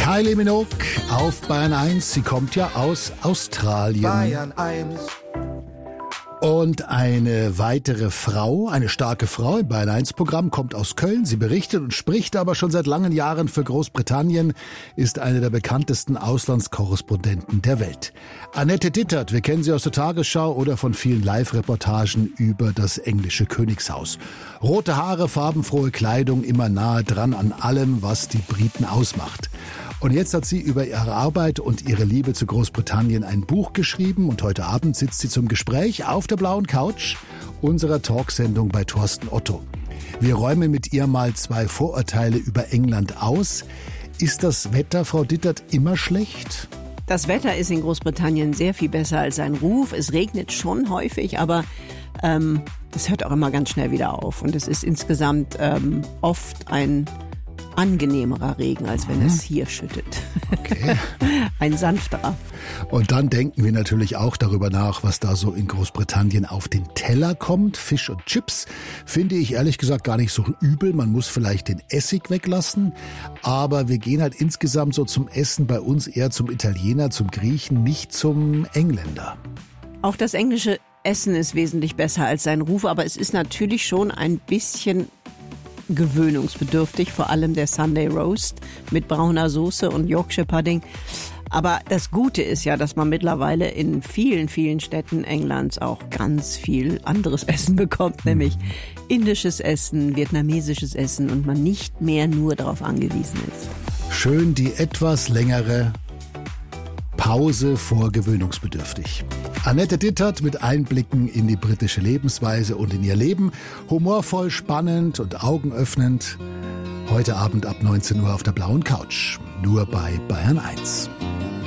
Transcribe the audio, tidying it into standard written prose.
Kylie Minogue auf Bayern 1. Sie kommt ja aus Australien. Bayern 1. Und eine weitere Frau, eine starke Frau im Bayern 1 Programm, kommt aus Köln. Sie berichtet und spricht aber schon seit langen Jahren für Großbritannien, ist eine der bekanntesten Auslandskorrespondenten der Welt. Annette Dittert, wir kennen sie aus der Tagesschau oder von vielen Live-Reportagen über das englische Königshaus. Rote Haare, farbenfrohe Kleidung, immer nahe dran an allem, was die Briten ausmacht. Und jetzt hat sie über ihre Arbeit und ihre Liebe zu Großbritannien ein Buch geschrieben und heute Abend sitzt sie zum Gespräch auf der blauen Couch unserer Talksendung bei Thorsten Otto. Wir räumen mit ihr mal 2 Vorurteile über England aus. Ist das Wetter, Frau Dittert, immer schlecht? Das Wetter ist in Großbritannien sehr viel besser als sein Ruf. Es regnet schon häufig, aber das hört auch immer ganz schnell wieder auf. Und es ist insgesamt oft ein angenehmerer Regen, als wenn es hier schüttet. Okay. Ein sanfterer. Und dann denken wir natürlich auch darüber nach, was da so in Großbritannien auf den Teller kommt. Fisch und Chips finde ich ehrlich gesagt gar nicht so übel. Man muss vielleicht den Essig weglassen. Aber wir gehen halt insgesamt so zum Essen bei uns eher zum Italiener, zum Griechen, nicht zum Engländer. Auch das englische Essen ist wesentlich besser als sein Ruf, aber es ist natürlich schon ein bisschen gewöhnungsbedürftig, vor allem der Sunday Roast mit brauner Soße und Yorkshire Pudding. Aber das Gute ist ja, dass man mittlerweile in vielen, vielen Städten Englands auch ganz viel anderes Essen bekommt, nämlich indisches Essen, vietnamesisches Essen und man nicht mehr nur darauf angewiesen ist. Schön die etwas längere Pause vor gewöhnungsbedürftig. Annette Dittert mit Einblicken in die britische Lebensweise und in ihr Leben. Humorvoll, spannend und augenöffnend. Heute Abend ab 19 Uhr auf der blauen Couch. Nur bei Bayern 1.